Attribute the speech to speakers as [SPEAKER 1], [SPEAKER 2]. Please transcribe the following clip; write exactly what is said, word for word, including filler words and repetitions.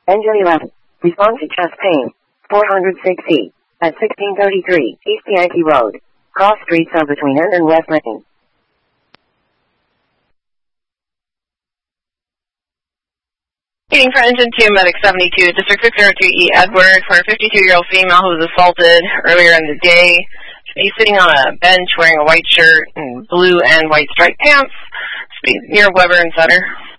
[SPEAKER 1] Engine eleven. Response to chest pain. four hundred sixty. At sixteen thirty-three East Yankee Road. Cross streets are between N and West Main.
[SPEAKER 2] Waiting for engine two, medic seventy-two, district six oh two E Edward, for a fifty-two-year-old female who was assaulted earlier in the day. She's sitting on a bench wearing a white shirt and blue and white striped pants. Near Weber and Sutter.